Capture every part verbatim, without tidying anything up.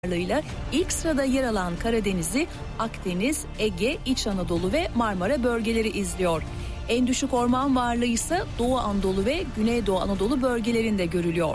varlığıyla ilk sırada yer alan Karadeniz'i, Akdeniz, Ege, İç Anadolu ve Marmara bölgeleri izliyor. En düşük orman varlığı ise Doğu Anadolu ve Güneydoğu Anadolu bölgelerinde görülüyor.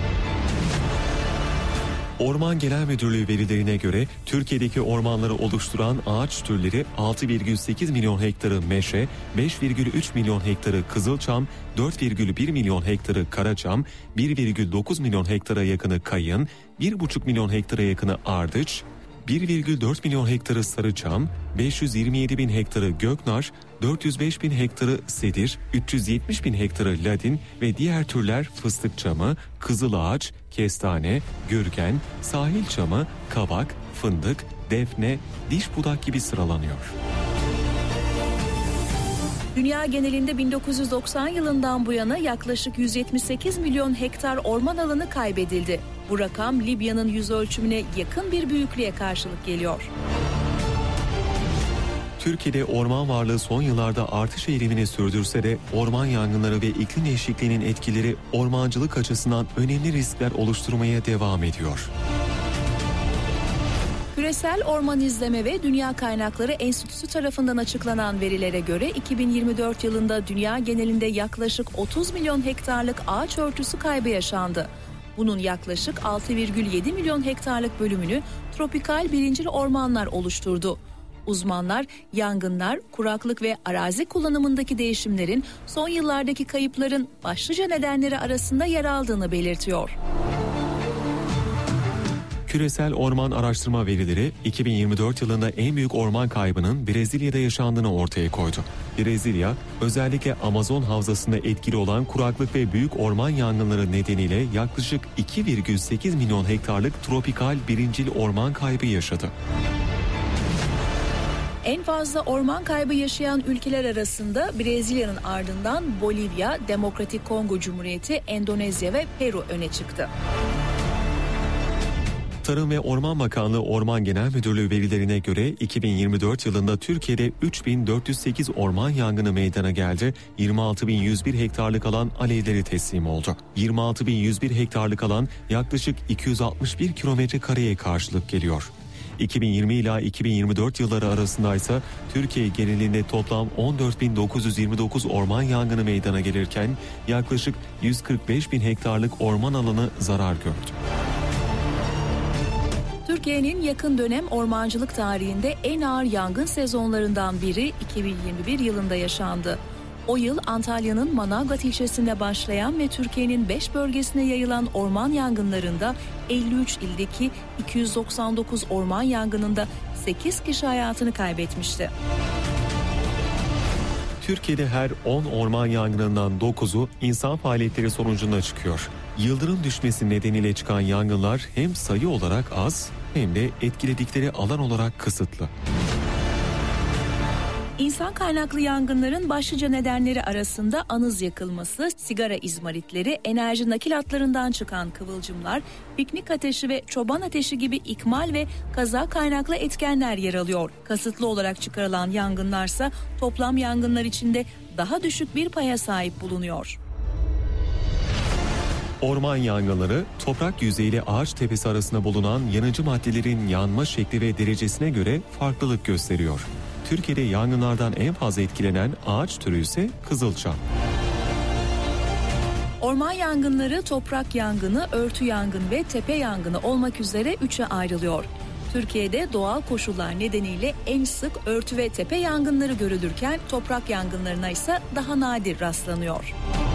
Orman Genel Müdürlüğü verilerine göre Türkiye'deki ormanları oluşturan ağaç türleri altı virgül sekiz milyon hektarı meşe, beş virgül üç milyon hektarı kızılçam, dört virgül bir milyon hektarı karaçam, bir virgül dokuz milyon hektara yakını kayın, bir buçuk milyon hektara yakını ardıç, bir virgül dört milyon hektarı sarıçam, beş yüz yirmi yedi bin hektarı göknar, dört yüz beş bin hektarı sedir, üç yüz yetmiş bin hektarı ladin ve diğer türler fıstık çamı, kızılağaç, kestane, gürgen, sahil çamı, kavak, fındık, defne, diş budak gibi sıralanıyor. Dünya genelinde bin dokuz yüz doksan yılından bu yana yaklaşık yüz yetmiş sekiz milyon hektar orman alanı kaybedildi. Bu rakam Libya'nın yüz ölçümüne yakın bir büyüklüğe karşılık geliyor. Türkiye'de orman varlığı son yıllarda artış eğilimini sürdürse de orman yangınları ve iklim değişikliğinin etkileri ormancılık açısından önemli riskler oluşturmaya devam ediyor. Küresel Orman İzleme ve Dünya Kaynakları Enstitüsü tarafından açıklanan verilere göre iki bin yirmi dört yılında dünya genelinde yaklaşık otuz milyon hektarlık ağaç örtüsü kaybı yaşandı. Bunun yaklaşık altı virgül yedi milyon hektarlık bölümünü tropikal birincil ormanlar oluşturdu. Uzmanlar yangınlar, kuraklık ve arazi kullanımındaki değişimlerin son yıllardaki kayıpların başlıca nedenleri arasında yer aldığını belirtiyor. Küresel Orman Araştırma verileri iki bin yirmi dört yılında en büyük orman kaybının Brezilya'da yaşandığını ortaya koydu. Brezilya, özellikle Amazon havzasında etkili olan kuraklık ve büyük orman yangınları nedeniyle yaklaşık iki virgül sekiz milyon hektarlık tropikal birincil orman kaybı yaşadı. En fazla orman kaybı yaşayan ülkeler arasında Brezilya'nın ardından Bolivya, Demokratik Kongo Cumhuriyeti, Endonezya ve Peru öne çıktı. Tarım ve Orman Bakanlığı Orman Genel Müdürlüğü verilerine göre iki bin yirmi dört yılında Türkiye'de üç bin dört yüz sekiz orman yangını meydana geldi. yirmi altı bin yüz bir hektarlık alan alevleri teslim oldu. yirmi altı bin yüz bir hektarlık alan yaklaşık iki yüz altmış bir kilometre kareye karşılık geliyor. iki bin yirmi ila iki bin yirmi dört yılları arasındaysa Türkiye genelinde toplam on dört bin dokuz yüz yirmi dokuz orman yangını meydana gelirken yaklaşık yüz kırk beş bin hektarlık orman alanı zarar gördü. Türkiye'nin yakın dönem ormancılık tarihinde en ağır yangın sezonlarından biri iki bin yirmi bir yılında yaşandı. O yıl Antalya'nın Manavgat ilçesinde başlayan ve Türkiye'nin beş bölgesine yayılan orman yangınlarında elli üç ildeki iki yüz doksan dokuz orman yangınında sekiz kişi hayatını kaybetmişti. Türkiye'de her on orman yangınından dokuzu insan faaliyetleri sonucunda çıkıyor. Yıldırım düşmesi nedeniyle çıkan yangınlar hem sayı olarak az hem de etkiledikleri alan olarak kısıtlı. İnsan kaynaklı yangınların başlıca nedenleri arasında anız yakılması, sigara izmaritleri, enerji nakil hatlarından çıkan kıvılcımlar, piknik ateşi ve çoban ateşi gibi ikmal ve kaza kaynaklı etkenler yer alıyor. Kasıtlı olarak çıkarılan yangınlarsa toplam yangınlar içinde daha düşük bir paya sahip bulunuyor. Orman yangınları, toprak yüzeyiyle ağaç tepesi arasında bulunan yanıcı maddelerin yanma şekli ve derecesine göre farklılık gösteriyor. Türkiye'de yangınlardan en fazla etkilenen ağaç türü ise kızılçam. Orman yangınları toprak yangını, örtü yangını ve tepe yangını olmak üzere üçe ayrılıyor. Türkiye'de doğal koşullar nedeniyle en sık örtü ve tepe yangınları görülürken toprak yangınlarına ise daha nadir rastlanıyor.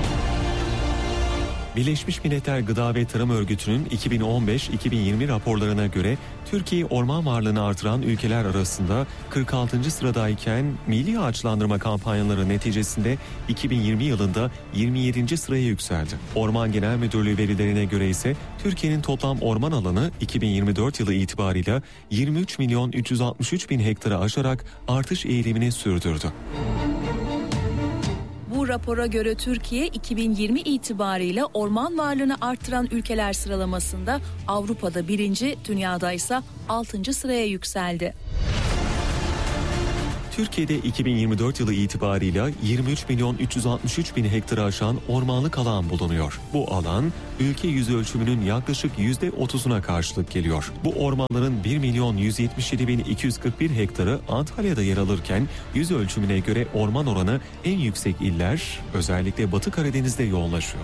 Birleşmiş Milletler Gıda ve Tarım Örgütü'nün iki bin on beş iki bin yirmi raporlarına göre Türkiye orman varlığını artıran ülkeler arasında kırk altıncı sıradayken milli ağaçlandırma kampanyaları neticesinde iki bin yirmi yılında yirmi yedinci sıraya yükseldi. Orman Genel Müdürlüğü verilerine göre ise Türkiye'nin toplam orman alanı iki bin yirmi dört yılı itibarıyla yirmi üç milyon üç yüz altmış üç bin hektara aşarak artış eğilimini sürdürdü. Bu rapora göre Türkiye iki bin yirmi itibarıyla orman varlığını arttıran ülkeler sıralamasında Avrupa'da birinci, dünyada ise altıncı sıraya yükseldi. Türkiye'de iki bin yirmi dört yılı itibarıyla yirmi üç milyon üç yüz altmış üç bin hektarı aşan ormanlık alan bulunuyor. Bu alan ülke yüz ölçümünün yaklaşık yüzde otuzuna karşılık geliyor. Bu ormanların bir milyon yüz yetmiş yedi bin iki yüz kırk bir hektarı Antalya'da yer alırken yüz ölçümüne göre orman oranı en yüksek iller özellikle Batı Karadeniz'de yoğunlaşıyor.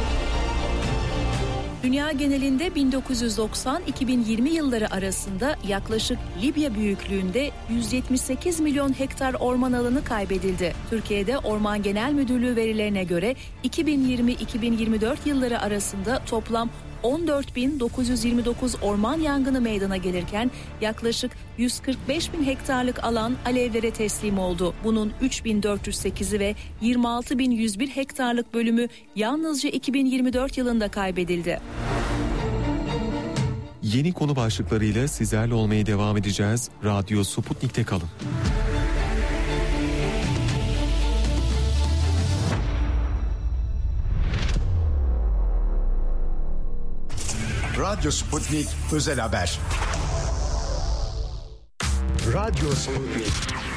Dünya genelinde bin dokuz yüz doksan iki bin yirmi yılları arasında yaklaşık Libya büyüklüğünde yüz yetmiş sekiz milyon hektar orman alanı kaybedildi. Türkiye'de Orman Genel Müdürlüğü verilerine göre iki bin yirmi iki bin yirmi dört yılları arasında toplam on dört bin dokuz yüz yirmi dokuz orman yangını meydana gelirken yaklaşık yüz kırk beş bin hektarlık alan alevlere teslim oldu. Bunun üç bin dört yüz sekizi ve yirmi altı bin yüz bir hektarlık bölümü yalnızca iki bin yirmi dört yılında kaybedildi. Yeni konu başlıklarıyla sizlerle olmaya devam edeceğiz. Radyo Sputnik'te kalın. Radyo Sputnik Özel Haber. Radyo Sputnik.